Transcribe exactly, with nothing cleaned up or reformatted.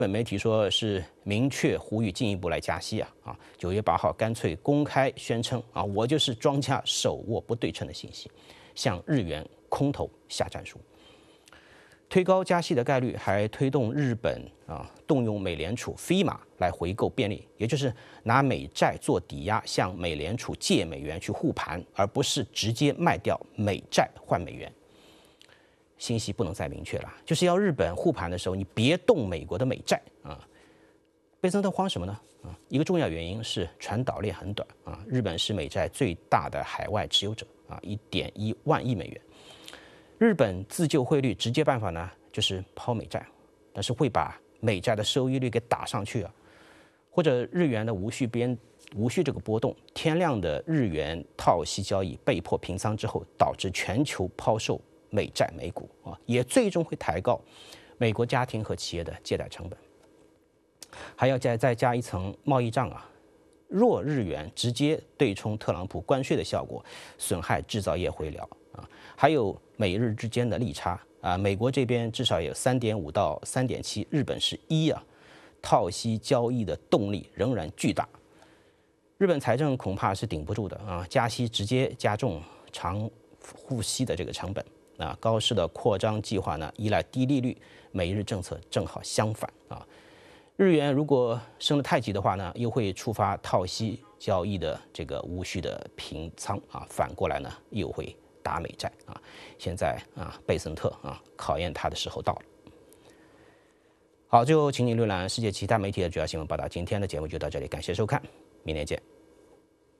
本媒体说是明确呼吁进一步来加息啊啊！九月八号干脆公开宣称啊，我就是庄家手握不对称的信息，向日元空头下战书，推高加息的概率，还推动日本啊动用美联储 F E M A 来回购便利，也就是拿美债做抵押，向美联储借美元去护盘，而不是直接卖掉美债换美元。信息不能再明确了，就是要日本护盘的时候，你别动美国的美债啊。贝森特慌什么呢？啊，一个重要原因是传导链很短啊。日本是美债最大的海外持有者啊，一点一万亿美元。日本自救汇率直接办法呢，就是抛美债，但是会把美债的收益率给打上去啊，或者日元的无序边无序这个波动，天量的日元套息交易被迫平仓之后，导致全球抛售美债美股啊，也最终会抬高美国家庭和企业的借贷成本，还要再再加一层贸易账啊。弱日元直接对冲特朗普关税的效果，损害制造业回流啊。还有美日之间的利差啊，美国这边至少有三点五到三点七，日本是一啊，套息交易的动力仍然巨大，日本财政恐怕是顶不住的啊，加息直接加重长护息的这个成本。啊，高市的扩张计划呢，依赖低利率，美日政策正好相反啊。日元如果升得太急的话呢，又会触发套息交易的这个无序的平仓啊，反过来呢又会打美债啊。现在啊，贝森特啊考验他的时候到了。好，最后请你浏览世界其他媒体的主要新闻报道。今天的节目就到这里，感谢收看，明天见。